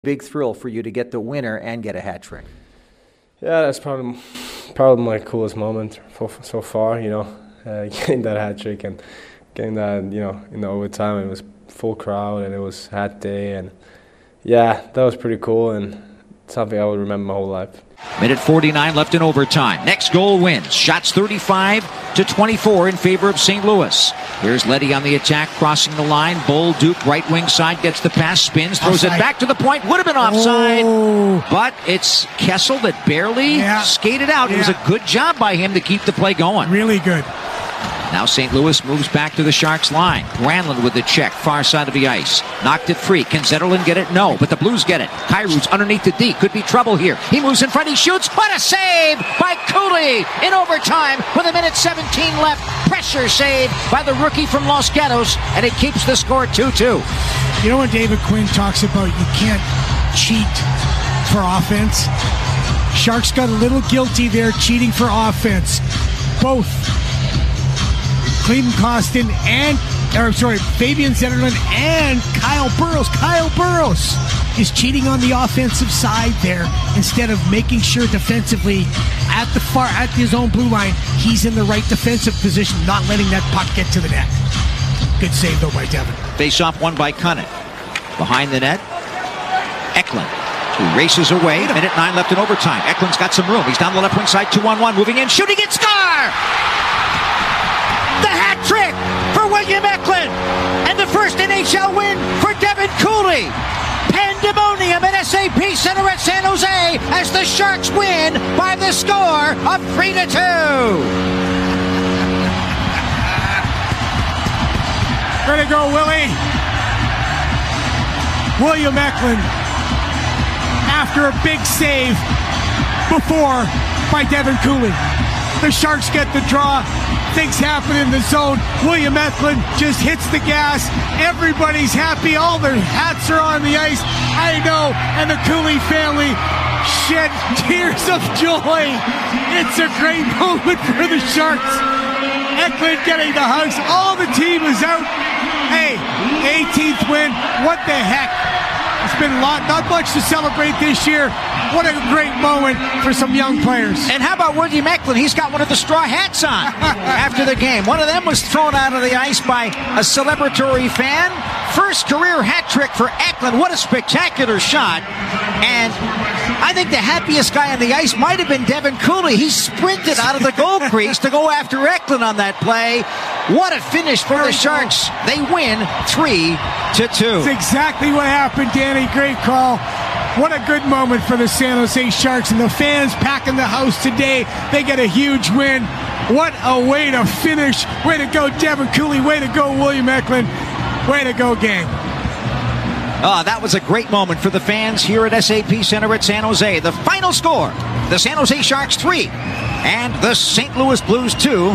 big thrill for you to get the winner and get a hat trick. Yeah, that's probably my coolest moment so far. Getting that hat trick and getting that in the overtime. It was full crowd and it was hat day, and yeah, that was pretty cool and something I will remember my whole life. Minute 49 left in overtime. Next goal wins. Shots 35-24 in favor of St. Louis. Here's Leddy on the attack, crossing the line. Bull Duke, right wing side, gets the pass, spins, throws offside. It back to the point. Would have been offside, but it's Kessel that barely skated out. It was a good job by him to keep the play going. Really good. Now St. Louis moves back to the Sharks line. Granlund with the check, far side of the ice. Knocked it free. Can Zetterlund get it? No, but the Blues get it. Kyrie's underneath the D. Could be trouble here. He moves in front. He shoots. What a save by Cooley in overtime with 1:17 left. Pressure save by the rookie from Los Gatos, and it keeps the score 2-2. You know when David Quinn talks about you can't cheat for offense? Sharks got a little guilty there cheating for offense. Both Clayton Costin Fabian Zetterlund and Kyle Burroughs. Kyle Burroughs is cheating on the offensive side there instead of making sure defensively at his own blue line he's in the right defensive position, not letting that puck get to the net. Good save though by Devin. Face off won by Cunnin. Behind the net, Eklund, who races away. Minute 9 left in overtime. Eklund's got some room. He's down the left wing side, 2-on-1, moving in, shooting it, score! The hat trick for William Eklund, and the first NHL win for Devin Cooley. Pandemonium at SAP Center at San Jose as the Sharks win by the score of 3-2. Way to go, Willie. William Eklund, after a big save before by Devin Cooley. The Sharks get the draw. Things happen in the zone. William Eklund just hits the gas. Everybody's happy. All their hats are on the ice. I know. And the Cooley family shed tears of joy. It's a great moment for the Sharks. Eklund getting the hugs. All the team is out. Hey, 18th win. What the heck? It's been not much to celebrate this year. What a great moment for some young players. And how about William Eklund? He's got one of the straw hats on after the game. One of them was thrown out of the ice by a celebratory fan. First career hat trick for Eklund. What a spectacular shot. And I think the happiest guy on the ice might have been Devin Cooley. He sprinted out of the goal crease to go after Eklund on that play. What a finish for the Sharks. They win 3-2. That's exactly what happened, Danny. Great call. What a good moment for the San Jose Sharks, and the fans packing the house today. They get a huge win. What a way to finish. Way to go, Devin Cooley. Way to go, William Eklund. Way to go, gang. That was a great moment for the fans here at SAP Center at San Jose. The final score, the San Jose Sharks 3 and the St. Louis Blues 2.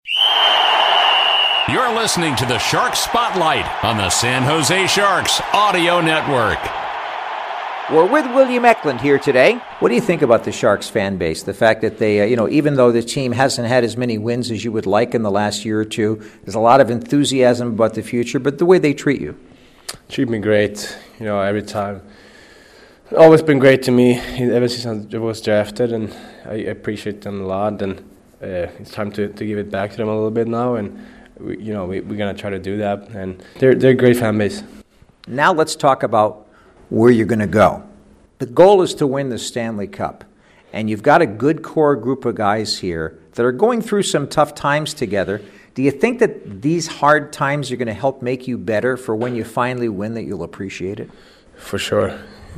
You're listening to the Sharks Spotlight on the San Jose Sharks Audio Network. We're with William Eklund here today. What do you think about the Sharks fan base? The fact that they, even though the team hasn't had as many wins as you would like in the last year or two, there's a lot of enthusiasm about the future, but the way they treat you. Treat me great, every time. Always been great to me ever since I was drafted, and I appreciate them a lot, and it's time to give it back to them a little bit now, and we're going to try to do that, and they're a great fan base. Now let's talk about where you're going to go. The goal is to win the Stanley Cup, and you've got a good core group of guys here that are going through some tough times together. Do you think that these hard times are going to help make you better for when you finally win, that you'll appreciate it? For sure.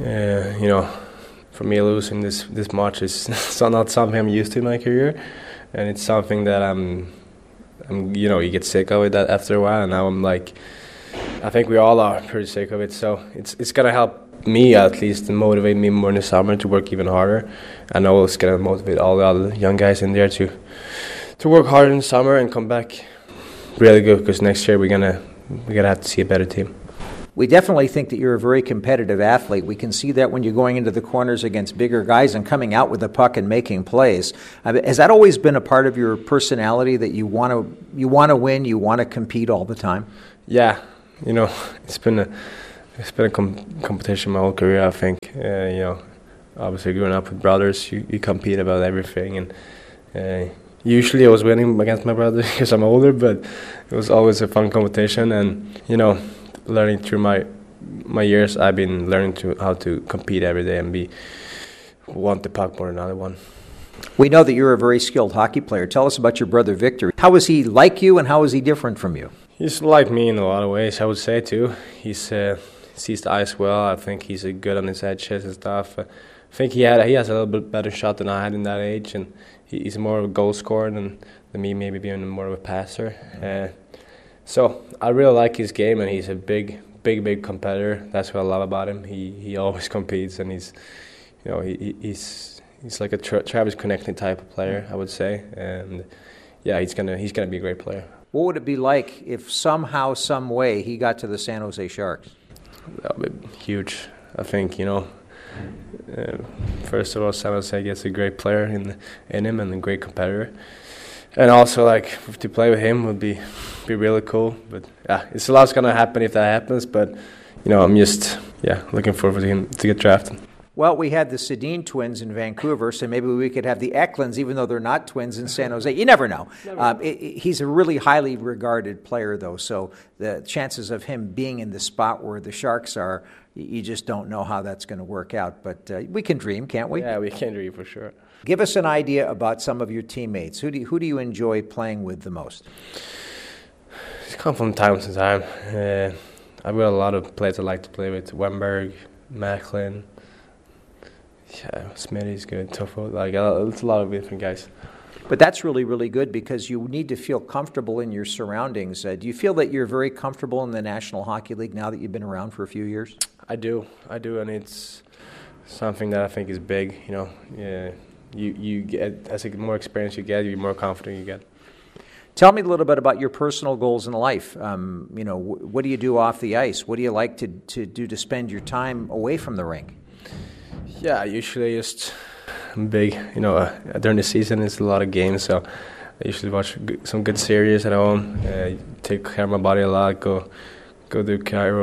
For me, losing this much is not something I'm used to in my career, and it's something that you get sick of it after a while, and now I'm like, I think we all are pretty sick of it, so it's going to help me at least and motivate me more in the summer to work even harder. I know it's going to motivate all the other young guys in there to work harder in the summer and come back really good, because next year we're gonna have to see a better team. We definitely think that you're a very competitive athlete. We can see that when you're going into the corners against bigger guys and coming out with the puck and making plays. Has that always been a part of your personality, that you want to win, you want to compete all the time? Yeah, it's been It's been a competition my whole career, I think. Obviously growing up with brothers, you compete about everything, and usually I was winning against my brother because I'm older, but it was always a fun competition. And learning through my years, I've been learning how to compete every day and want the puck more than the other one. We know that you're a very skilled hockey player. Tell us about your brother Victor. How is he like you, and how is he different from you? He's like me in a lot of ways, I would say, too. He sees the ice well. I think he's good on his edges and stuff. I think he has a little bit better shot than I had in that age, and he's more of a goal scorer than me, maybe being more of a passer. So I really like his game, and he's a big competitor. That's what I love about him. He always competes, and he's like a Travis Konechny type of player, I would say. And yeah, he's gonna be a great player. What would it be like if somehow, some way, he got to the San Jose Sharks? That would be huge. I think, first of all, San Jose gets a great player in him and a great competitor. And also, to play with him would be really cool. But, yeah, it's a lot's going to happen if that happens. But, I'm just, looking forward to him to get drafted. Well, we had the Sedin twins in Vancouver, so maybe we could have the Eklunds, even though they're not twins, in San Jose. You never know. He's a really highly regarded player, though, so the chances of him being in the spot where the Sharks are, you just don't know how that's going to work out. But we can dream, can't we? Yeah, we can dream for sure. Give us an idea about some of your teammates. Who do you enjoy playing with the most? It's come from time to time. I've got a lot of players I like to play with. Wennberg, Macklin. Yeah, Smitty's good, Toffo, it's a lot of different guys. But that's really, really good because you need to feel comfortable in your surroundings. Do you feel that you're very comfortable in the National Hockey League now that you've been around for a few years? I do, and it's something that I think is big. You get, as more experience you get, the more confident you get. Tell me a little bit about your personal goals in life. What do you do off the ice? What do you like to do to spend your time away from the rink? Yeah, usually just big, during the season it's a lot of games, so I usually watch some good series at home, take care of my body a lot, go do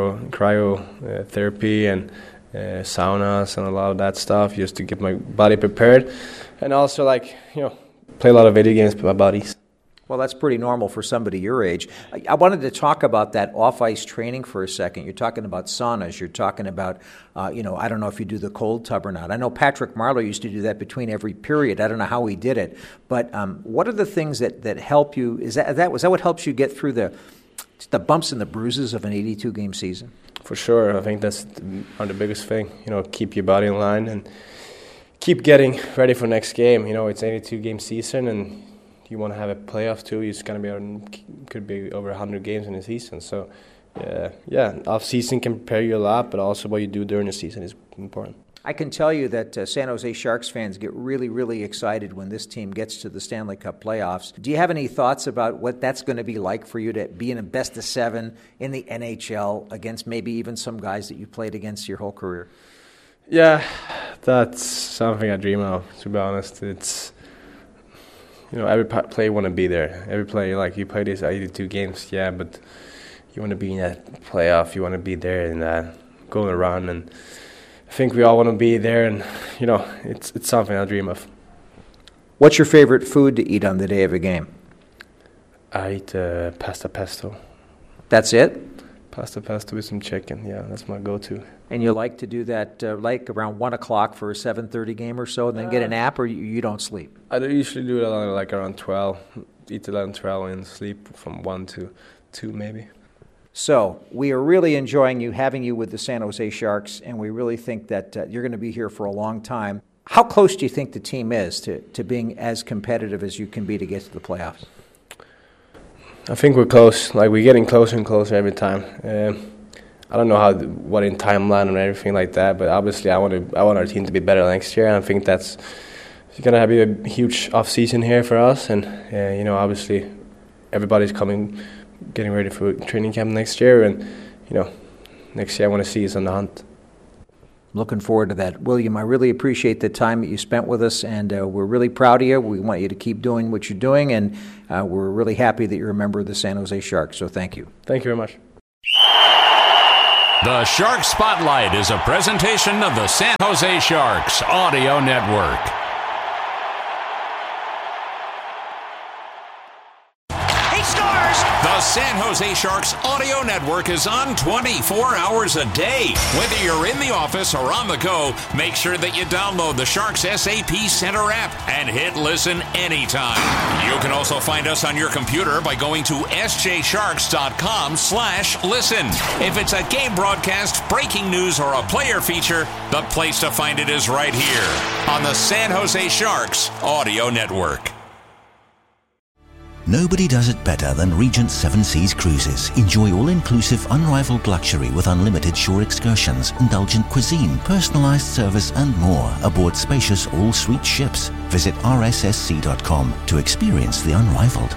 cryo therapy and saunas and a lot of that stuff just to get my body prepared, and also play a lot of video games with my buddies. Well, that's pretty normal for somebody your age. I wanted to talk about that off-ice training for a second. You're talking about saunas. You're talking about, I don't know if you do the cold tub or not. I know Patrick Marleau used to do that between every period. I don't know how he did it. But what are the things that help you? Was that what helps you get through the bumps and the bruises of an 82-game season? For sure. I think that's the biggest thing. Keep your body in line and keep getting ready for next game. It's an 82-game season, and you want to have a playoff too. It's going to could be over 100 games in a season. So, off season can prepare you a lot, but also what you do during the season is important. I can tell you that San Jose Sharks fans get really, really excited when this team gets to the Stanley Cup playoffs. Do you have any thoughts about what that's going to be like for you to be in a best of 7 in the NHL against maybe even some guys that you played against your whole career? Yeah, that's something I dream of, to be honest. It's every player want to be there. Every player, you play these 82 games, but you want to be in that playoff. You want to be there in that going around, and I think we all want to be there. And it's something I dream of. What's your favorite food to eat on the day of a game? I eat pasta pesto. That's it? Pasta pesto with some chicken. Yeah, that's my go-to. And you like to do that around 1 o'clock for a 7:30 game or so, and then get a nap, or you don't sleep? I usually do it around 12. Eat around 12 and sleep from 1 to 2 maybe. So we are really enjoying having you with the San Jose Sharks, and we really think that you're going to be here for a long time. How close do you think the team is to being as competitive as you can be to get to the playoffs? I think we're close. We're getting closer and closer every time. I don't know what in timeline and everything like that, but obviously I want our team to be better next year, and I think that's going to be a huge off season here for us. And obviously everybody's getting ready for training camp next year, and next year I want to see us on the hunt. Looking forward to that. William, I really appreciate the time that you spent with us, and we're really proud of you. We want you to keep doing what you're doing, and we're really happy that you're a member of the San Jose Sharks, so thank you. Thank you very much. The Shark Spotlight is a presentation of the San Jose Sharks Audio Network. He scores! The San Jose Sharks Audio Network is on 24 hours a day. Whether you're in the office or on the go, make sure that you download the Sharks SAP Center app and hit listen anytime. You can also find us on your computer by going to sjsharks.com/listen. If it's a game broadcast, breaking news, or a player feature, the place to find it is right here on the San Jose Sharks Audio Network. Nobody does it better than Regent Seven Seas Cruises. Enjoy all-inclusive, unrivaled luxury with unlimited shore excursions, indulgent cuisine, personalized service, and more aboard spacious all-suite ships. Visit rssc.com to experience the unrivaled.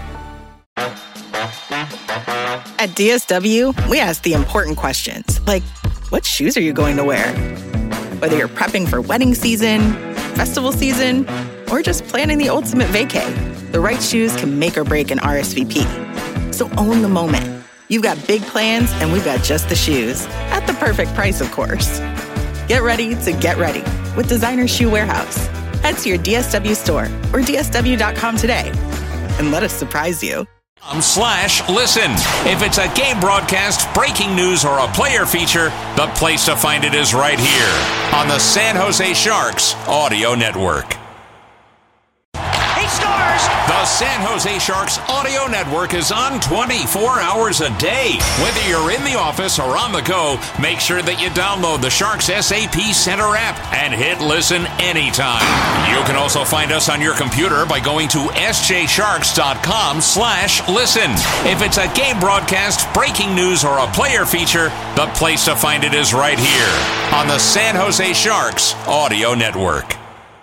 At DSW, we ask the important questions, like, what shoes are you going to wear? Whether you're prepping for wedding season, festival season, or just planning the ultimate vacay, the right shoes can make or break an RSVP. So own the moment. You've got big plans, and we've got just the shoes. At the perfect price, of course. Get ready to get ready with Designer Shoe Warehouse. Head to your DSW store or DSW.com today and let us surprise you. /listen. If it's a game broadcast, breaking news, or a player feature, the place to find it is right here on the San Jose Sharks Audio Network. He scores! The San Jose Sharks Audio Network is on 24 hours a day. Whether you're in the office or on the go, make sure that you download the Sharks SAP Center app and hit listen anytime. You can also find us on your computer by going to sjsharks.com/listen. If it's a game broadcast, breaking news, or a player feature, the place to find it is right here on the San Jose Sharks Audio Network.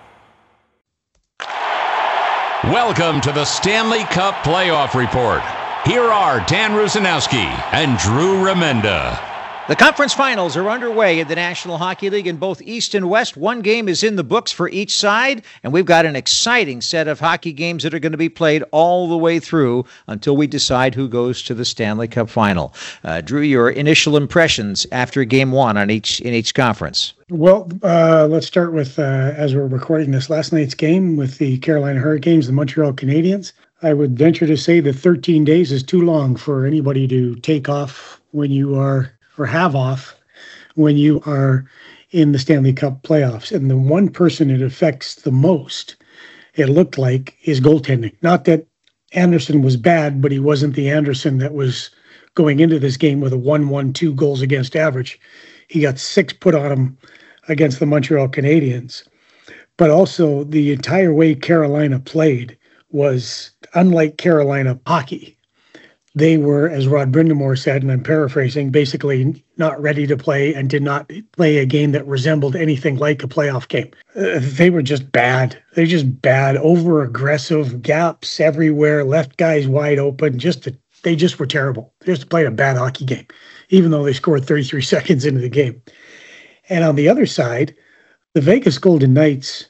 Welcome to the Stanley Cup Playoff Report. Here are Dan Rusanowski and Drew Remenda. The conference finals are underway in the National Hockey League in both East and West. One game is in the books for each side, and we've got an exciting set of hockey games that are going to be played all the way through until we decide who goes to the Stanley Cup final. Drew, your initial impressions after Game 1 in each conference. Well, let's start with, as we're recording this, last night's game with the Carolina Hurricanes, the Montreal Canadiens. I would venture to say that 13 days is too long for anybody to take off when you are, or have off when you are in the Stanley Cup playoffs. And the one person it affects the most, it looked like, is goaltending. Not that Anderson was bad, but he wasn't the Anderson that was going into this game with a 1-1-2 goals against average. He got 6 put on him against the Montreal Canadiens. But also the entire way Carolina played was unlike Carolina hockey. They were, as Rod Brindamore said, and I'm paraphrasing, basically not ready to play and did not play a game that resembled anything like a playoff game. They were just bad. They're just bad, over-aggressive, gaps everywhere, left guys wide open. They just were terrible. They just played a bad hockey game, even though they scored 33 seconds into the game. And on the other side, the Vegas Golden Knights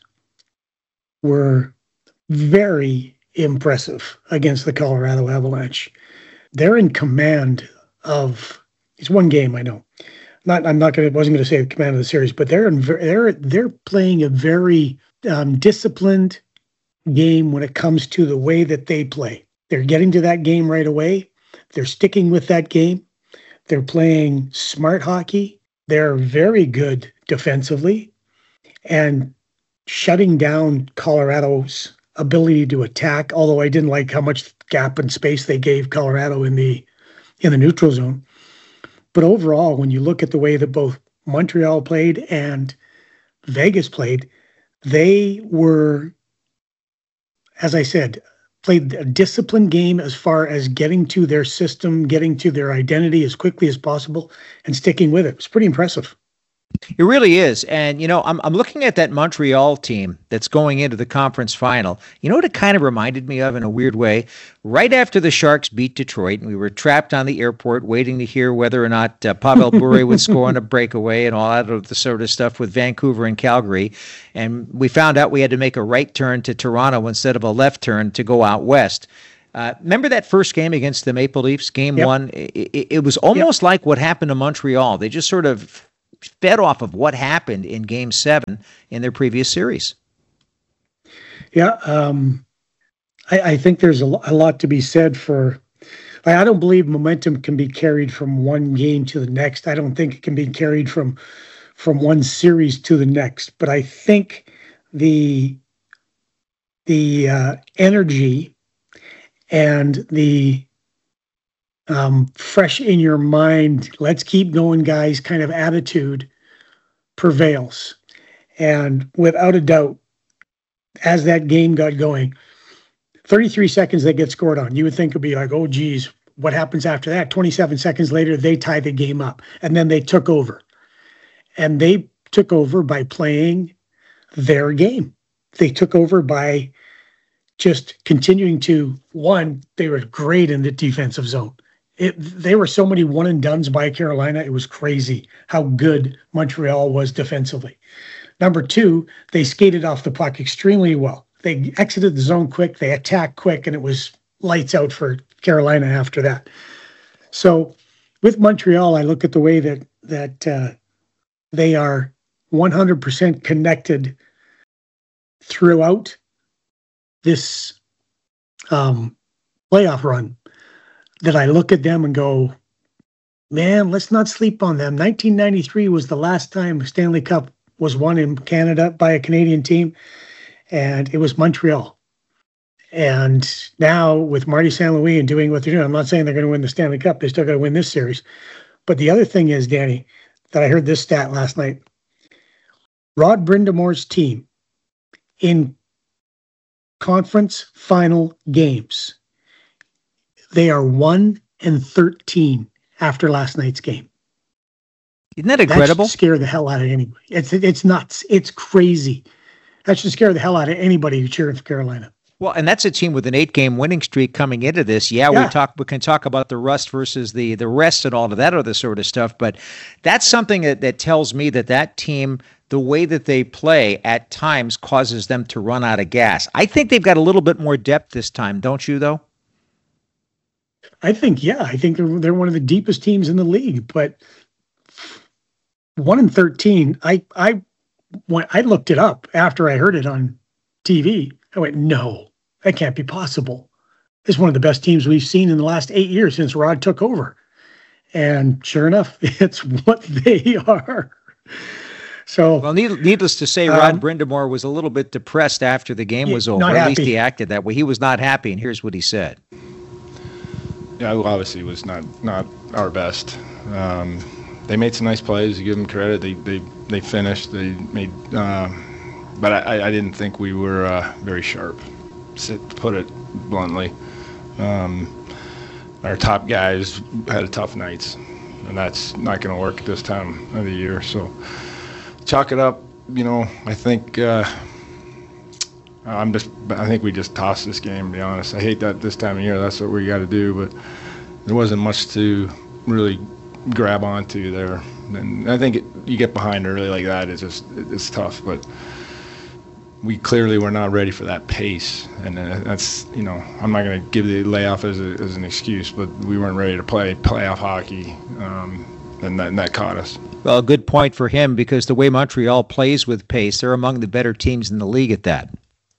were very impressive against the Colorado Avalanche. They're in command of, it's one game, I know. Wasn't going to say the command of the series, but they're playing a very disciplined game when it comes to the way that they play. They're getting to that game right away. They're sticking with that game. They're playing smart hockey. They're very good defensively and shutting down Colorado's ability to attack, although I didn't like how much gap and space they gave Colorado in the neutral zone. But overall, when you look at the way that both Montreal played and Vegas played, they were, as I said, played a disciplined game as far as getting to their system, getting to their identity as quickly as possible, and sticking with it. It was pretty impressive. It really is. And, I'm looking at that Montreal team that's going into the conference final. You know what it kind of reminded me of in a weird way? Right after the Sharks beat Detroit, and we were trapped on the airport waiting to hear whether or not Pavel Bure would score on a breakaway and all that of the sort of stuff with Vancouver and Calgary. And we found out we had to make a right turn to Toronto instead of a left turn to go out west. Remember that first game against the Maple Leafs, game Yep. one? It was almost like what happened to Montreal. They just sort of fed off of what happened in game 7 in their previous series. Yeah, I think there's a lot to be said for. I don't believe momentum can be carried from one game to the next. I don't think it can be carried from one series to the next. But I think the energy and the fresh in your mind, let's keep going, guys, kind of attitude prevails. And without a doubt, as that game got going, 33 seconds they get scored on. You would think it'd be like, oh, geez, what happens after that? 27 seconds later, they tie the game up. And then they took over. And they took over by playing their game. They took over by just continuing to, one, they were great in the defensive zone. They were so many one-and-dones by Carolina, it was crazy how good Montreal was defensively. Number two, they skated off the puck extremely well. They exited the zone quick, they attacked quick, and it was lights out for Carolina after that. So with Montreal, I look at the way that they are 100% connected throughout this playoff run, that I look at them and go, man, let's not sleep on them. 1993 was the last time Stanley Cup was won in Canada by a Canadian team, and it was Montreal. And now with Marty St. Louis and doing what they're doing, I'm not saying they're going to win the Stanley Cup. They still got to win this series. But the other thing is, Danny, that I heard this stat last night. Rod Brindamore's team in conference final games, they are 1-13 after last night's game. Isn't that incredible? That should scare the hell out of anybody. It's nuts. It's crazy. That should scare the hell out of anybody who's cheering for Carolina. Well, and that's a team with an 8-game winning streak coming into this. Yeah. We can talk about the rust versus the rest and all of that other sort of stuff, but that's something that tells me that team, the way that they play at times causes them to run out of gas. I think they've got a little bit more depth this time, don't you, though? I think they're one of the deepest teams in the league, but 1-13, I looked it up after I heard it on TV. I went, no, that can't be possible. It's one of the best teams we've seen in the last 8 years since Rod took over. And sure enough, it's what they are. So, well, needless to say, Rod Brindamore was a little bit depressed after the game was over. At least he acted that way. He was not happy, and here's what he said. Yeah, obviously it was not our best. They made some nice plays. You give them credit. They finished. They made, but I didn't think we were very sharp. To put it bluntly, our top guys had tough nights, and that's not going to work at this time of the year. So chalk it up. I think I think we just tossed this game, to be honest. I hate that this time of year. That's what we got to do, but there wasn't much to really grab onto there. And I think you get behind early like that, it's tough. But we clearly were not ready for that pace, and that's I'm not going to give the layoff as an excuse, but we weren't ready to play playoff hockey, and that caught us. Well, a good point for him, because the way Montreal plays with pace, they're among the better teams in the league at that.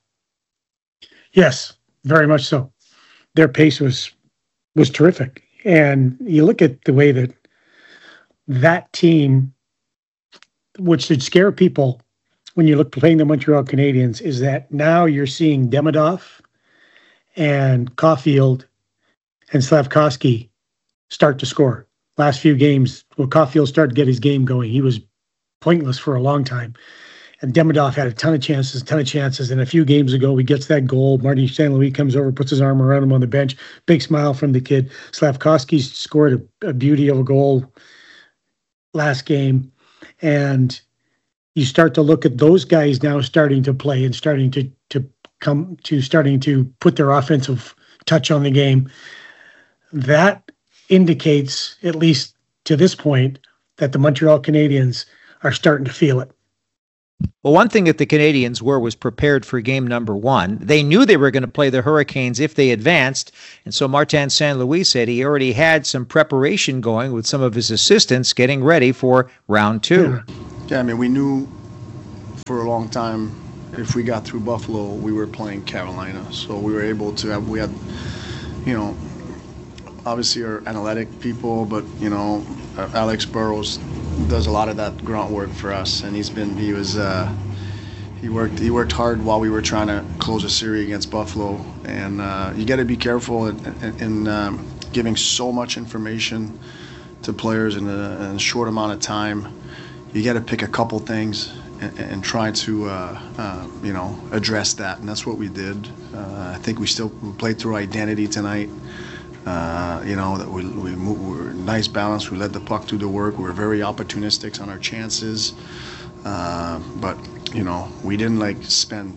Yes, very much so. Their pace was terrific. And you look at the way that team, which should scare people when you look playing the Montreal Canadiens, is that now you're seeing Demidov and Caulfield and Slavkovsky start to score. Last few games, Caulfield started to get his game going. He was pointless for a long time. And Demidov had a ton of chances. And a few games ago, he gets that goal. Marty St. Louis comes over, puts his arm around him on the bench. Big smile from the kid. Slavkovsky scored a beauty of a goal last game. And you start to look at those guys now starting to play and starting to put their offensive touch on the game. That indicates, at least to this point, that the Montreal Canadiens are starting to feel it. Well, one thing that the Canadians was prepared for game number one. They knew they were going to play the Hurricanes if they advanced, and so Martin St. Louis said he already had some preparation going with some of his assistants getting ready for round two. Yeah, I mean, we knew for a long time if we got through Buffalo, we were playing Carolina, so we were able to have, we had, you know, obviously our analytic people, but, you know, Alex Burrows does a lot of that grunt work for us, and he worked hard while we were trying to close a series against Buffalo, and you got to be careful in giving so much information to players in a short amount of time. You got to pick a couple things and try to you know, address that, and that's what we did. I think we played through identity tonight. You know, that we were nice balance. We let the puck do the work. We were very opportunistic on our chances, but you know, we didn't spend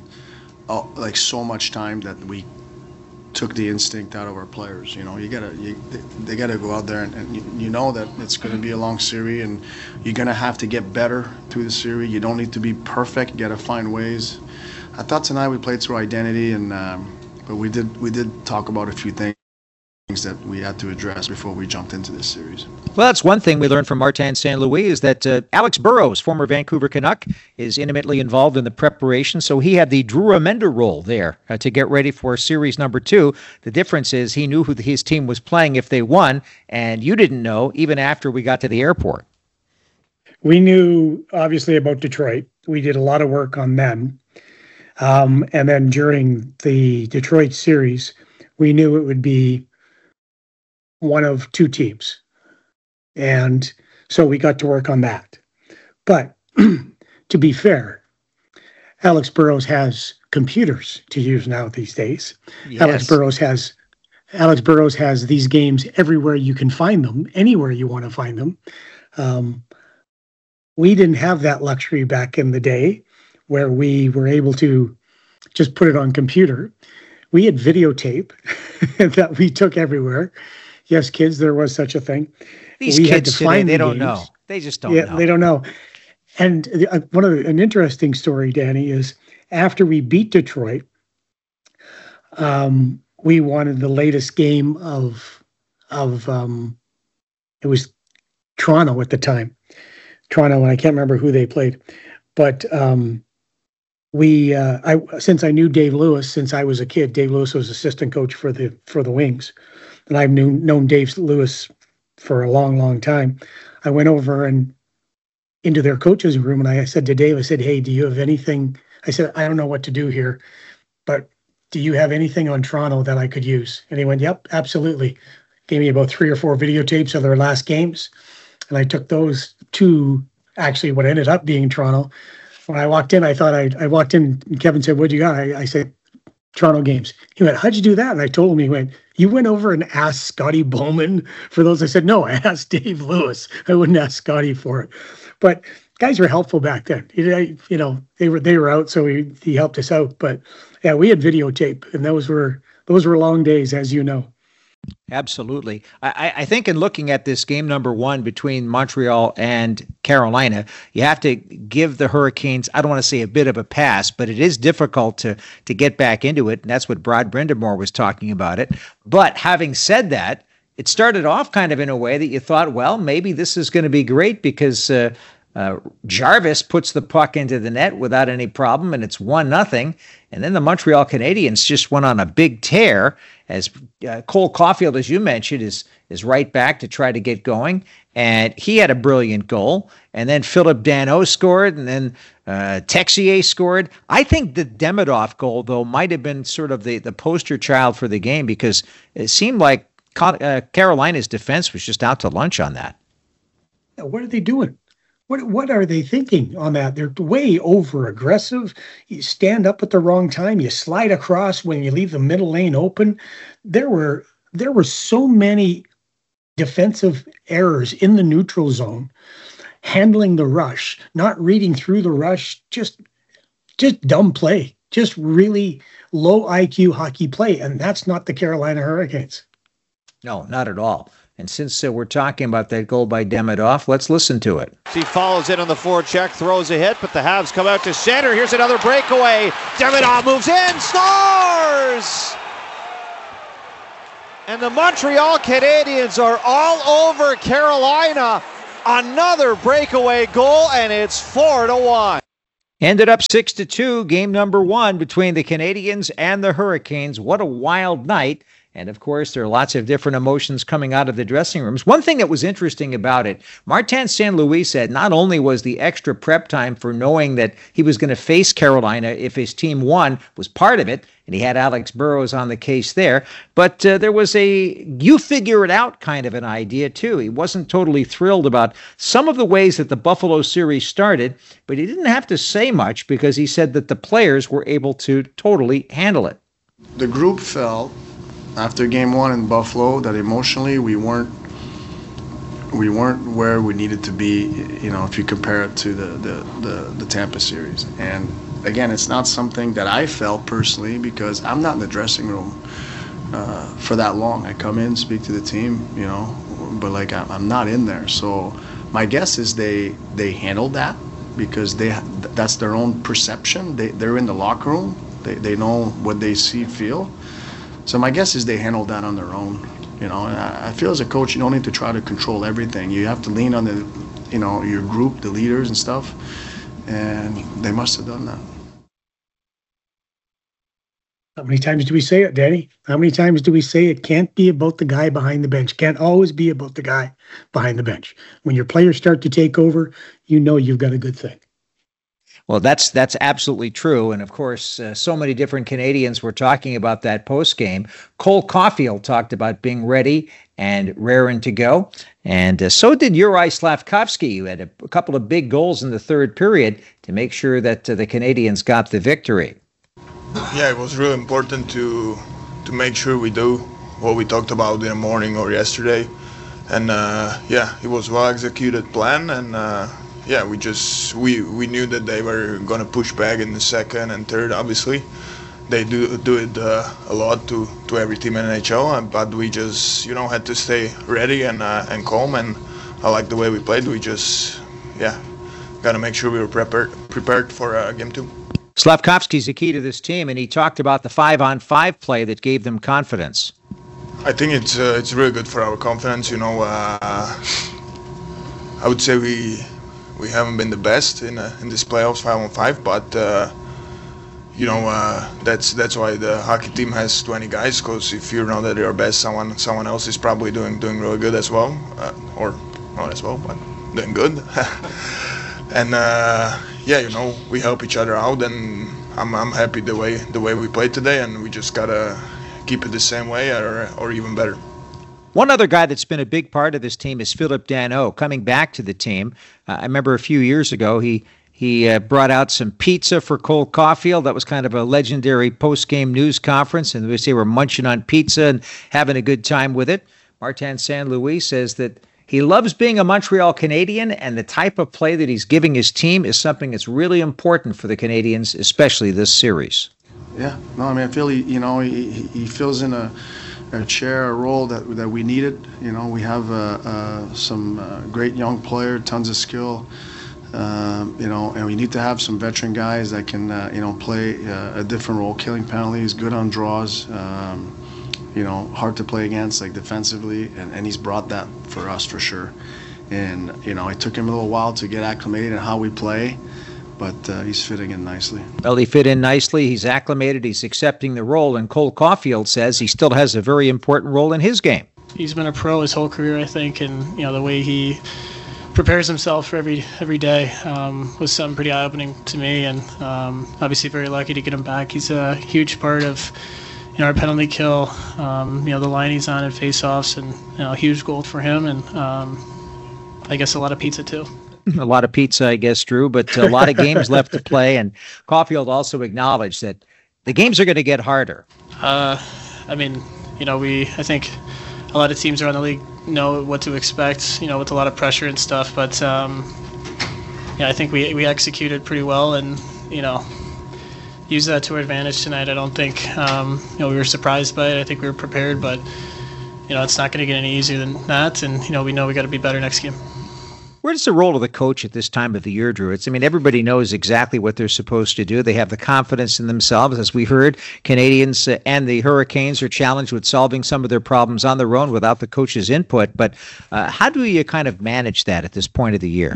so much time that we took the instinct out of our players. You know, they gotta go out there and you know that it's going to be a long series, and you're going to have to get better through the series. You don't need to be perfect. You got to find ways. I thought tonight we played through identity, and but we did talk about a few things that we had to address before we jumped into this series. Well, that's one thing we learned from Martin St. Louis is that Alex Burrows, former Vancouver Canuck, is intimately involved in the preparation, so he had the Drew Remender role there to get ready for series number two. The difference is he knew who his team was playing if they won, and you didn't know even after we got to the airport. We knew, obviously, about Detroit. We did a lot of work on them. And then during the Detroit series, we knew it would be one of two teams. And so we got to work on that. But to be fair, Alex Burrows has computers to use now these days. Yes. Alex Burrows has these games everywhere you can find them, anywhere you want to find them. We didn't have that luxury back in the day where we were able to just put it on computer. We had videotape that we took everywhere. Yes, kids, there was such a thing. These kids today, they don't know. They just don't know. They don't know. And an interesting story, Danny, is after we beat Detroit, we wanted the latest game of it was Toronto at the time. Toronto, and I can't remember who they played, but since I knew Dave Lewis since I was a kid. Dave Lewis was assistant coach for the Wings, and I've known Dave Lewis for a long, long time. I went over and into their coach's room, and I said to Dave, I said, "Hey, do you have anything?" I said, "I don't know what to do here, but do you have anything on Toronto that I could use?" And he went, "Yep, absolutely." Gave me about 3 or 4 videotapes of their last games, and I took those to actually what ended up being Toronto. When I walked in, I walked in, and Kevin said, "What do you got?" I said, "Toronto games." He went, "How'd you do that?" And I told him. He went, "You went over and asked Scotty Bowman for those?" I said, "No, I asked Dave Lewis. I wouldn't ask Scotty for it." But guys were helpful back then. You know, they were out, so he helped us out. But yeah, we had videotape, and those were long days, as you know. Absolutely. I think in looking at this game number one between Montreal and Carolina, you have to give the Hurricanes, I don't want to say a bit of a pass, but it is difficult to get back into it. And that's what Brad Brindamore was talking about it. But having said that, it started off kind of in a way that you thought, well, maybe this is going to be great because Jarvis puts the puck into the net without any problem, and it's 1-0. And then the Montreal Canadiens just went on a big tear as Cole Caulfield, as you mentioned, is right back to try to get going. And he had a brilliant goal. And then Philip Danault scored, and then Texier scored. I think the Demidov goal, though, might have been sort of the poster child for the game because it seemed like Carolina's defense was just out to lunch on that. What are they doing? What are they thinking on that? They're way over aggressive. You stand up at the wrong time. You slide across when you leave the middle lane open. There were so many defensive errors in the neutral zone, handling the rush, not reading through the rush, just dumb play, just really low IQ hockey play, and that's not the Carolina Hurricanes. No, not at all. And since we're talking about that goal by Demidov, let's listen to it. He follows in on the forecheck, throws a hit, but the Habs come out to center. Here's another breakaway. Demidov moves in, scores! And the Montreal Canadiens are all over Carolina. Another breakaway goal, and it's 4-1. Ended up 6-2, game number 1 between the Canadiens and the Hurricanes. What a wild night. And, of course, there are lots of different emotions coming out of the dressing rooms. One thing that was interesting about it, Martin St. Louis said not only was the extra prep time for knowing that he was going to face Carolina if his team won was part of it, and he had Alex Burrows on the case there, but there was a you-figure-it-out kind of an idea, too. He wasn't totally thrilled about some of the ways that the Buffalo series started, but he didn't have to say much because he said that the players were able to totally handle it. The group felt after game 1 in Buffalo that emotionally we weren't where we needed to be, if you compare it to the Tampa series. And again, it's not something that I felt personally because I'm not in the dressing room for that long. I come in, speak to the team, but I'm not in there. So my guess is they handled that because that's their own perception. They're in the locker room. They know what they see, feel. So my guess is they handled that on their own. And I feel as a coach, you don't need to try to control everything. You have to lean on your group, the leaders and stuff. And they must have done that. How many times do we say it, Danny? How many times do we say it can't be about the guy behind the bench? Can't always be about the guy behind the bench. When your players start to take over, you've got a good thing. Well, that's absolutely true. And, of course, so many different Canadians were talking about that postgame. Cole Caulfield talked about being ready and raring to go. And so did Juraj Slafkovsky, who had a couple of big goals in the third period to make sure that the Canadians got the victory. Yeah, it was really important to make sure we do what we talked about in the morning or yesterday. And, it was a well-executed plan. And, we knew that they were going to push back in the second and third, obviously. They do it a lot to every team in NHL, but we just, had to stay ready and calm, and I like the way we played. We just, got to make sure we were prepared for game 2. Slafkovsky's the key to this team, and he talked about the 5-on-5 play that gave them confidence. I think it's really good for our confidence. I would say we haven't been the best in this playoffs 5-on-5, but that's why the hockey team has 20 guys, because if you know that you're best, someone else is probably doing really good as well, or not as well, but doing good. And we help each other out, and I'm happy the way we played today, and we just gotta keep it the same way or even better. One other guy that's been a big part of this team is Philip Danault, coming back to the team. I remember a few years ago he brought out some pizza for Cole Caulfield. That was kind of a legendary post-game news conference, and they were munching on pizza and having a good time with it. Martin St. Louis says that he loves being a Montreal Canadian, and the type of play that he's giving his team is something that's really important for the Canadians, especially this series. Yeah, no, I feel he fills in a chair, a role that we needed. We have some great young player, tons of skill, and we need to have some veteran guys that can, play a different role, killing penalties, good on draws, hard to play against, like defensively, and he's brought that for us for sure. And, it took him a little while to get acclimated in how we play, but he's fitting in nicely. Well, he fit in nicely. He's acclimated. He's accepting the role. And Cole Caulfield says he still has a very important role in his game. He's been a pro his whole career, I think, and the way he prepares himself for every day was something pretty eye-opening to me. And obviously, very lucky to get him back. He's a huge part of our penalty kill. The line he's on at faceoffs, and a huge goal for him. And I guess a lot of pizza too. A lot of pizza, I guess, Drew, but a lot of games left to play. And Caulfield also acknowledged that the games are going to get harder. I think a lot of teams around the league know what to expect, with a lot of pressure and stuff. But, I think we executed pretty well and, used that to our advantage tonight. I don't think, we were surprised by it. I think we were prepared, but, it's not going to get any easier than that. And, we know we got to be better next game. Where's the role of the coach at this time of the year, Drew? Everybody knows exactly what they're supposed to do. They have the confidence in themselves. As we heard, Canadians and the Hurricanes are challenged with solving some of their problems on their own without the coach's input. But how do you kind of manage that at this point of the year?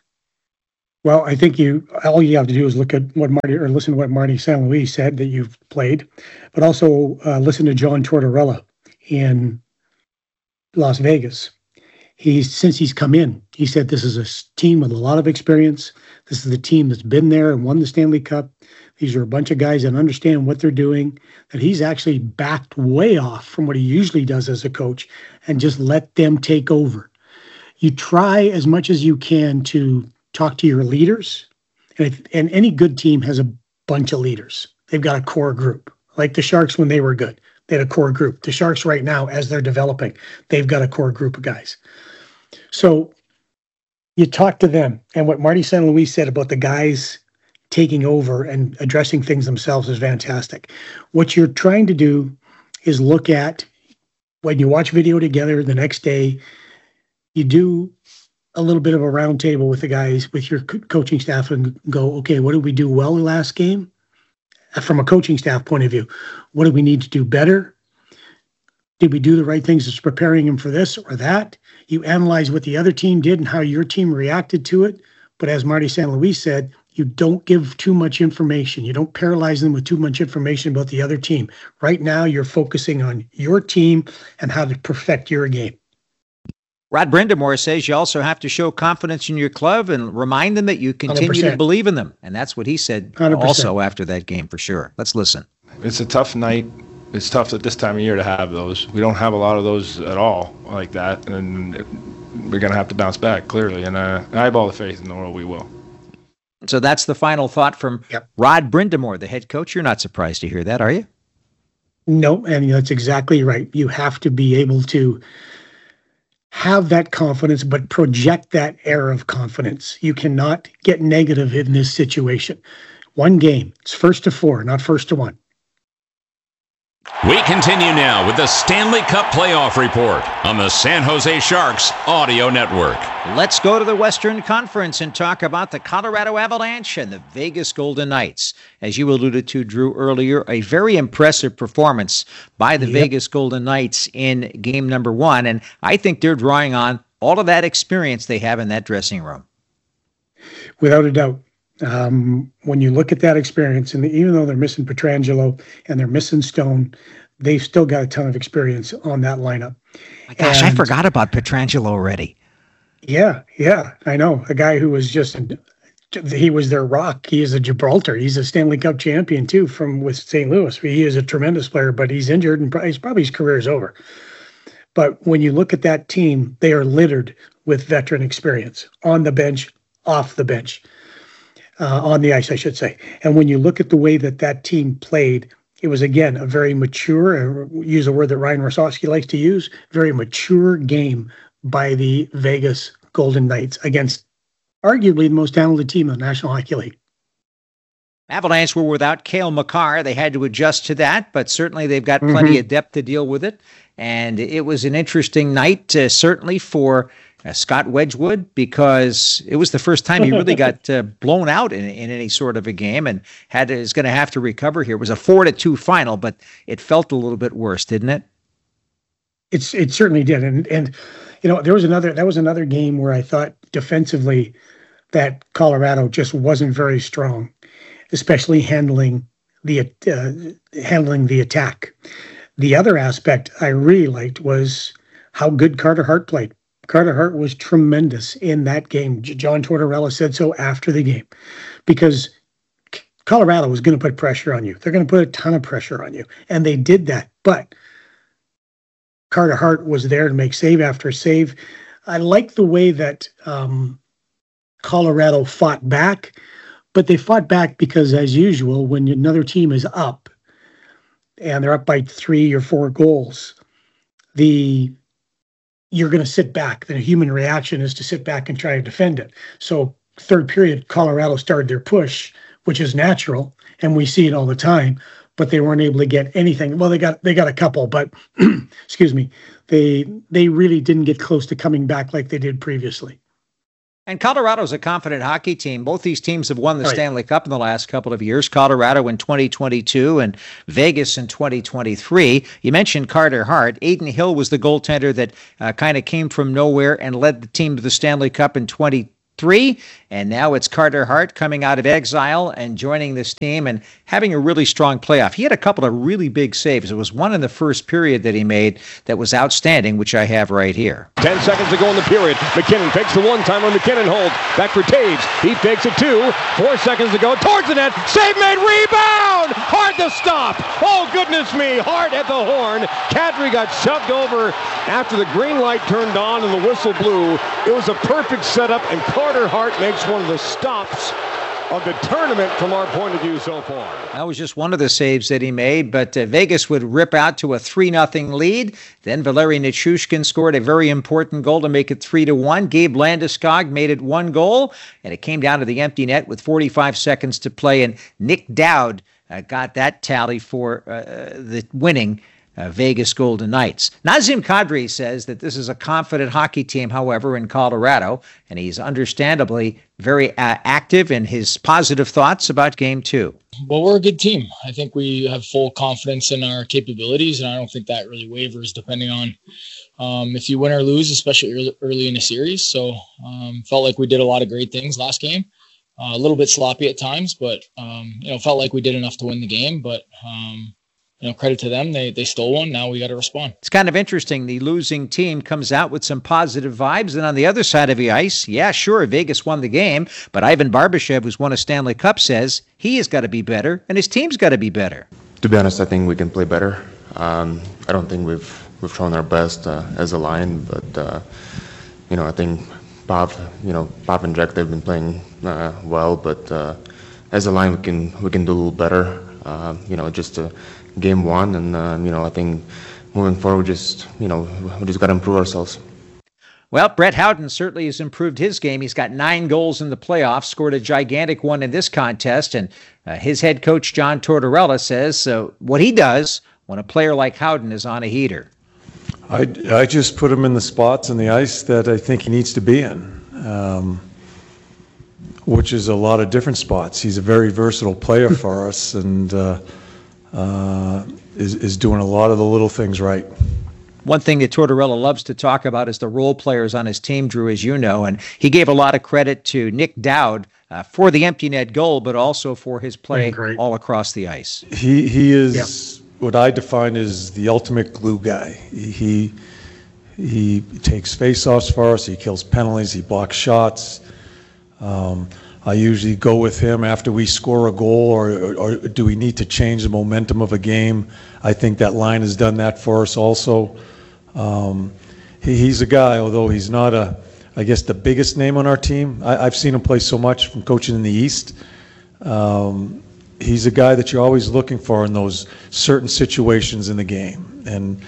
Well, I think all you have to do is listen to what Marty St. Louis said that you've played, but also listen to John Tortorella in Las Vegas. Since he's come in, he said this is a team with a lot of experience. This is the team that's been there and won the Stanley Cup. These are a bunch of guys that understand what they're doing, that he's actually backed way off from what he usually does as a coach and just let them take over. You try as much as you can to talk to your leaders, and any good team has a bunch of leaders. They've got a core group, like the Sharks when they were good. They had a core group. The Sharks right now, as they're developing, they've got a core group of guys. So you talk to them, and what Marty St. Louis said about the guys taking over and addressing things themselves is fantastic. What you're trying to do is look at, when you watch video together the next day, you do a little bit of a round table with the guys, with your coaching staff, and go, okay, what did we do well in the last game? From a coaching staff point of view, what do we need to do better? Did we do the right things as preparing them for this or that? You analyze what the other team did and how your team reacted to it. But as Marty St. Louis said, you don't give too much information. You don't paralyze them with too much information about the other team. Right now, you're focusing on your team and how to perfect your game. Rod Brind'Amour says you also have to show confidence in your club and remind them that you continue 100%. to believe in them. And that's what he said 100%. Also after that game, for sure. Let's listen. It's a tough night. It's tough at this time of year to have those. We don't have a lot of those at all like that, and we're going to have to bounce back, clearly. And I have all the faith in the world we will. So that's the final thought from Rod Brind'Amour, the head coach. You're not surprised to hear that, are you? No, and that's exactly right. You have to be able to have that confidence, but project that air of confidence. You cannot get negative in this situation. One game. It's 1-4, not 1-1. We continue now with the Stanley Cup Playoff Report on the San Jose Sharks Audio Network. Let's go to the Western Conference and talk about the Colorado Avalanche and the Vegas Golden Knights. As you alluded to, Drew, earlier, a very impressive performance by the Vegas Golden Knights in game number 1. And I think they're drawing on all of that experience they have in that dressing room. Without a doubt. When you look at that experience, and even though they're missing Pietrangelo and they're missing Stone, they've still got a ton of experience on that lineup. My gosh, I forgot about Pietrangelo already. Yeah, I know. A guy who was he was their rock. He is a Gibraltar. He's a Stanley Cup champion too with St. Louis. He is a tremendous player, but he's injured and probably his career is over. But when you look at that team, they are littered with veteran experience on the bench, off the bench. On the ice, I should say. And when you look at the way that team played, it was, again, a very mature, use a word that Ryan Rosowski likes to use, very mature game by the Vegas Golden Knights against arguably the most talented team in the National Hockey League. Avalanche were without Cale Makar. They had to adjust to that, but certainly they've got plenty of depth to deal with it. And it was an interesting night, certainly for Scott Wedgwood, because it was the first time he really got blown out in any sort of a game and is going to have to recover here. It was a 4-2 final, but it felt a little bit worse, didn't it? It certainly did. And that was another game where I thought defensively that Colorado just wasn't very strong, especially handling the attack. The other aspect I really liked was how good Carter Hart played. Carter Hart was tremendous in that game. John Tortorella said so after the game, because Colorado was going to put pressure on you. They're going to put a ton of pressure on you, and they did that. But Carter Hart was there to make save after save. I like the way that Colorado fought back, but they fought back because, as usual, when another team is up and they're up by 3 or 4 goals, you're going to sit back. The human reaction is to sit back and try to defend it. So third period, Colorado started their push, which is natural, and we see it all the time, but they weren't able to get anything. Well, they got a couple, but excuse me, they really didn't get close to coming back like they did previously. And Colorado's a confident hockey team. Both these teams have won the Stanley Cup in the last couple of years. Colorado in 2022 and Vegas in 2023. You mentioned Carter Hart. Adin Hill was the goaltender that kind of came from nowhere and led the team to the Stanley Cup in 2023. And now it's Carter Hart coming out of exile and joining this team and having a really strong playoff. He had a couple of really big saves. It was one in the first period that he made that was outstanding, which I have right here. 10 seconds to go in the period. McKinnon fakes the one-timer. McKinnon holds. Back for Taves. He fakes it two. 4 seconds to go. Towards the net. Save made. Rebound! Hard to stop. Oh, goodness me. Hart at the horn. Kadri got shoved over after the green light turned on and the whistle blew. It was a perfect setup, and Carter Hart makes one of the stops of the tournament from our point of view so far. That was just one of the saves that he made, but Vegas would rip out to a 3-0 lead. Then Valeri Nichushkin scored a very important goal to make it 3-1. Gabe Landeskog made it 1 goal, and it came down to the empty net with 45 seconds to play, and Nick Dowd got that tally for the winning Vegas Golden Knights. Nazem Kadri says that this is a confident hockey team, however, in Colorado, and he's understandably very active in his positive thoughts about Game 2. Well, we're a good team. I think we have full confidence in our capabilities, and I don't think that really wavers depending on if you win or lose, especially early in a series. So felt like we did a lot of great things last game. A little bit sloppy at times, but felt like we did enough to win the game. But credit to them. They stole one. Now we got to respond. It's kind of interesting. The losing team comes out with some positive vibes. And on the other side of the ice, yeah, sure, Vegas won the game. But Ivan Barbashev, who's won a Stanley Cup, says he has got to be better and his team's got to be better. To be honest, I think we can play better. I don't think we've shown our best as a line. But, I think Pav and Jack, they've been playing well. But as a line, we can do a little better. Just Game 1, and I think moving forward, we just got to improve ourselves. Well, Brett Howden certainly has improved his game. He's got 9 goals in the playoffs, scored a gigantic one in this contest, and his head coach John Tortorella says what he does when a player like Howden is on a heater. I just put him in the spots in the ice that I think he needs to be in, which is a lot of different spots. He's a very versatile player for us, and is doing a lot of the little things right. One thing that Tortorella loves to talk about is the role players on his team, Drew, as you know, and he gave a lot of credit to Nick Dowd for the empty net goal, but also for his play all across the ice. He is what I define as the ultimate glue guy. He takes face-offs for us. He kills penalties. He blocks shots. I usually go with him after we score a goal, or do we need to change the momentum of a game? I think that line has done that for us also. He's a guy, although he's not the biggest name on our team. I've seen him play so much from coaching in the East. He's a guy that you're always looking for in those certain situations in the game. And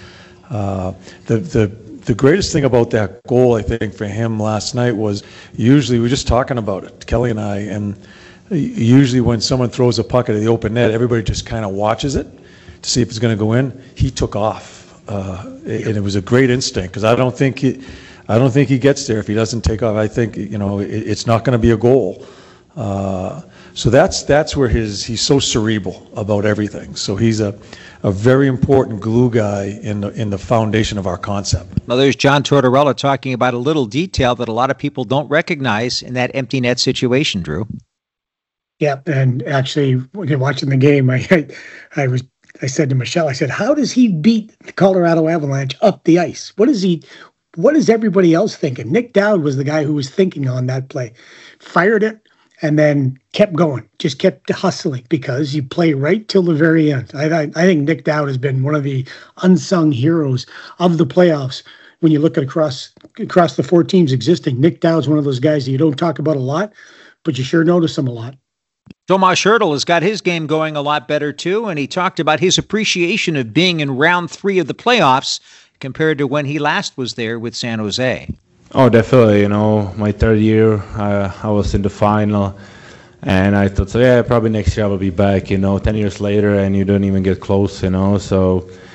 the greatest thing about that goal, I think, for him last night was usually we were just talking about it, Kelly and I, and usually when someone throws a puck at the open net, everybody just kind of watches it to see if it's going to go in. He took off, and it was a great instinct because I don't think he gets there if he doesn't take off. I think it's not going to be a goal. So that's where he's so cerebral about everything. So he's a very important glue guy in the foundation of our concept. Well, there's John Tortorella talking about a little detail that a lot of people don't recognize in that empty net situation, Drew. Yeah, and actually, when you're watching the game, I said to Michelle, I said, how does he beat the Colorado Avalanche up the ice? What is everybody else thinking? Nick Dowd was the guy who was thinking on that play. Fired it, and then kept going, just kept hustling because you play right till the very end. I think Nick Dowd has been one of the unsung heroes of the playoffs. When you look at across the 4 teams existing, Nick Dowd's one of those guys that you don't talk about a lot, but you sure notice him a lot. Tomas Hertl has got his game going a lot better too, and he talked about his appreciation of being in round 3 of the playoffs compared to when he last was there with San Jose. Oh, definitely. My 3rd year, I was in the final, and I thought, probably next year I will be back. 10 years later, and you don't even get close. So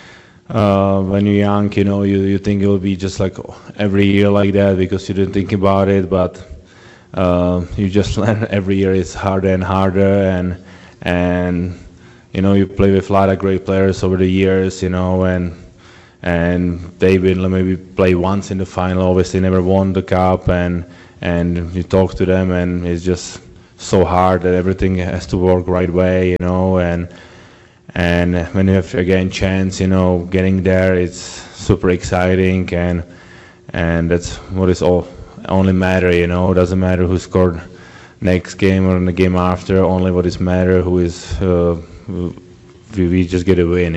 when you're young, you think it will be just like every year like that because you didn't think about it, but you just learn every year it's harder and harder, and you play with a lot of great players over the years, and they've been maybe play once in the final, obviously never won the cup, and you talk to them, and it's just so hard that everything has to work right way, and when you have again chance, getting there, it's super exciting, and that's what is only matter, it doesn't matter who scored next game or in the game after, only what is matter who is we just get a win,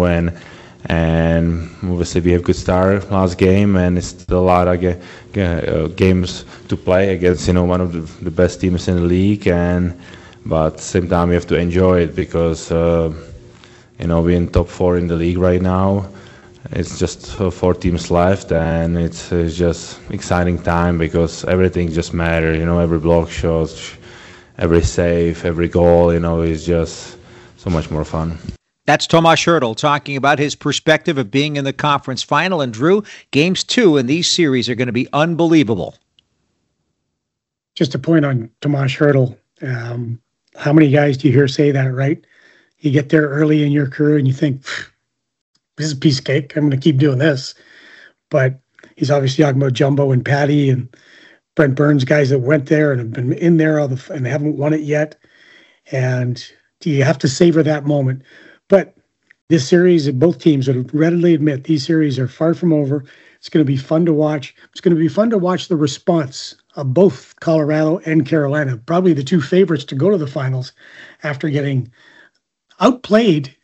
and obviously we have good start last game, and it's still a lot of games to play against one of the best teams in the league, but at the same time we have to enjoy it because we're in top 4 in the league right now. It's just 4 teams left, and it's just exciting time because everything just matters. Every block shot, every save, every goal, is just so much more fun. That's Tomas Hertl talking about his perspective of being in the conference final. And Drew, games 2 in these series are going to be unbelievable. Just a point on Tomas Hertl. How many guys do you hear say that, right? You get there early in your career and you think, this is a piece of cake. I'm going to keep doing this. But he's obviously talking about Jumbo and Patty and Brent Burns, guys that went there and have been in there and they haven't won it yet. And you have to savor that moment. But this series, both teams would readily admit these series are far from over. It's going to be fun to watch. It's going to be fun to watch the response of both Colorado and Carolina, probably the 2 favorites to go to the finals after getting outplayed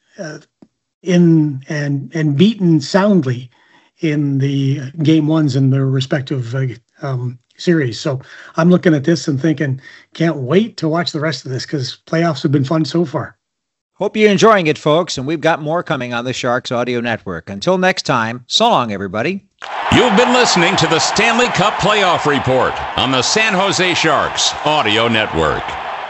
and beaten soundly in the game 1s in their respective series. So I'm looking at this and thinking, can't wait to watch the rest of this because playoffs have been fun so far. Hope you're enjoying it, folks, and we've got more coming on the Sharks Audio Network. Until next time, so long, everybody. You've been listening to the Stanley Cup Playoff Report on the San Jose Sharks Audio Network.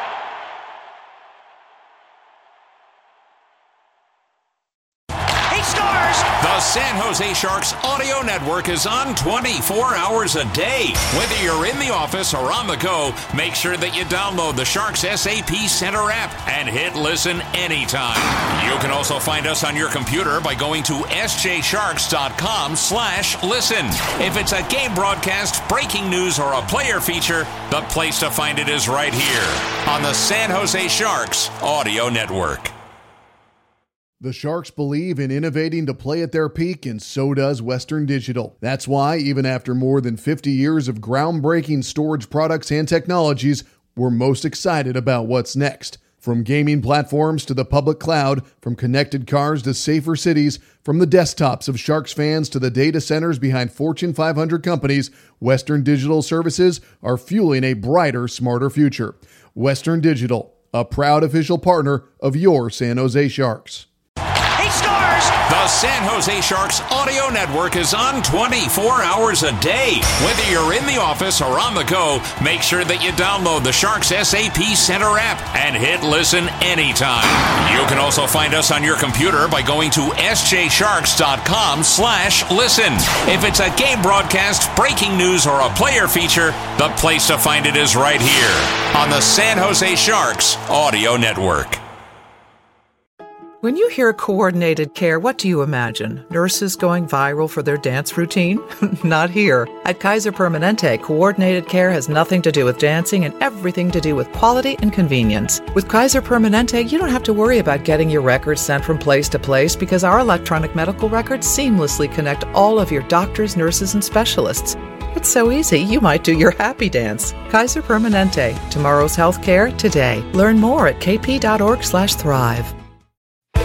The San Jose Sharks Audio Network is on 24 hours a day. Whether you're in the office or on the go, make sure that you download the Sharks SAP Center app and hit listen anytime. You can also find us on your computer by going to sjsharks.com/listen. If it's a game broadcast, breaking news, or a player feature, the place to find it is right here on the San Jose Sharks Audio Network. The Sharks believe in innovating to play at their peak, and so does Western Digital. That's why, even after more than 50 years of groundbreaking storage products and technologies, we're most excited about what's next. From gaming platforms to the public cloud, from connected cars to safer cities, from the desktops of Sharks fans to the data centers behind Fortune 500 companies, Western Digital services are fueling a brighter, smarter future. Western Digital, a proud official partner of your San Jose Sharks. The San Jose Sharks Audio Network is on 24 hours a day. Whether you're in the office or on the go, make sure that you download the Sharks SAP Center app and hit listen anytime. You can also find us on your computer by going to sjsharks.com/listen. If it's a game broadcast, breaking news, or a player feature, the place to find it is right here on the San Jose Sharks Audio Network. When you hear coordinated care, what do you imagine? Nurses going viral for their dance routine? Not here. At Kaiser Permanente, coordinated care has nothing to do with dancing and everything to do with quality and convenience. With Kaiser Permanente, you don't have to worry about getting your records sent from place to place because our electronic medical records seamlessly connect all of your doctors, nurses, and specialists. It's so easy, you might do your happy dance. Kaiser Permanente. Tomorrow's healthcare today. Learn more at kp.org/thrive.